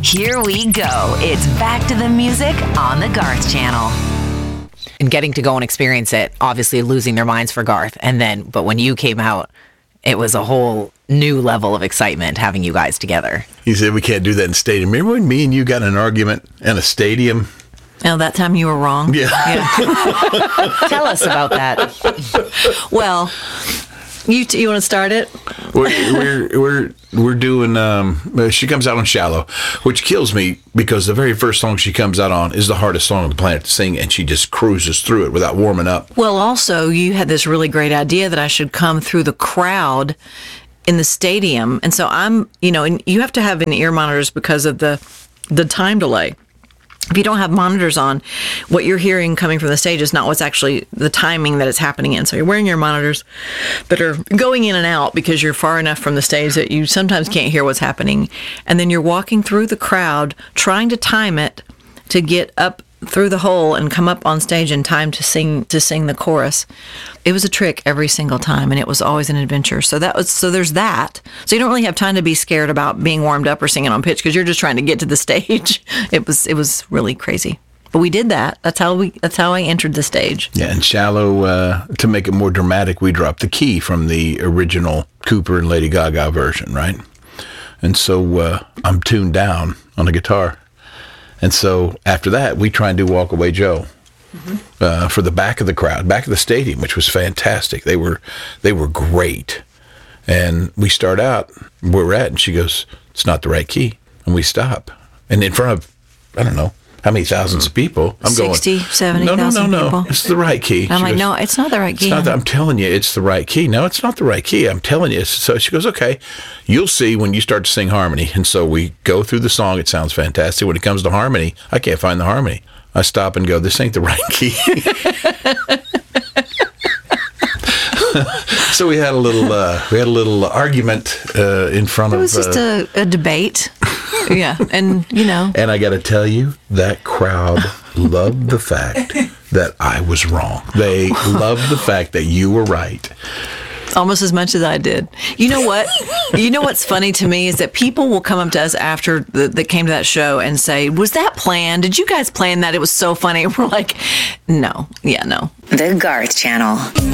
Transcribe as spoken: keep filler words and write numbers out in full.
Here we go. It's back to the music on the Garth Channel. And getting to go and experience it, obviously losing their minds for Garth. And then, but when you came out, it was a whole new level of excitement having you guys together. He said we can't do that in stadium. Remember when me and you got in an argument in a stadium? Oh, that time you were wrong? Yeah. yeah. Tell us about that. Well, you t- you want to start it? We're we're we're, we're doing. Um, she comes out on "Shallow," which kills me because the very first song she comes out on is the hardest song on the planet to sing, and she just cruises through it without warming up. Well, also you had this really great idea that I should come through the crowd in the stadium, and so I'm, you know, and you have to have in ear monitors because of the the time delay. If you don't have monitors on, what you're hearing coming from the stage is not what's actually the timing that it's happening in. So you're wearing your monitors that are going in and out because you're far enough from the stage that you sometimes can't hear what's happening. And then you're walking through the crowd trying to time it to get up through the hole and come up on stage in time to sing to sing the chorus. It was a trick every single time, and it was always an adventure. So that was so there's that. So you don't really have time to be scared about being warmed up or singing on pitch because you're just trying to get to the stage. It was it was really crazy. But we did that. That's how we that's how I entered the stage. Yeah, and "Shallow," uh, to make it more dramatic, we dropped the key from the original Cooper and Lady Gaga version, right? And so uh, I'm tuned down on the guitar. And so after that, we try and do "Walk Away Joe" mm-hmm. uh, for the back of the crowd, back of the stadium, which was fantastic. They were they were great. And we start out where we're at, and she goes, "It's not the right key." And we stop. And in front of, I don't know, how many thousands of people, I'm sixty, going, seventy no, no, thousand no, no, people. it's the right key. I'm She like, goes, no, it's not the right key. It's not that, I'm telling you, it's the right key. No, it's not the right key. I'm telling you. So she goes, okay, you'll see when you start to sing harmony. And so we go through the song. It sounds fantastic. When it comes to harmony, I can't find the harmony. I stop and go, this ain't the right key. So we had a little, uh, we had a little argument uh, in front It of. was just uh, a, a debate. Yeah, and you know. And I got to tell you, that crowd loved the fact that I was wrong. They loved the fact that you were right. Almost as much as I did. You know what? You know what's funny to me is that people will come up to us after the, that came to that show and say, was that planned? Did you guys plan that? It was so funny. We're like, no. Yeah, no. The Garth Channel.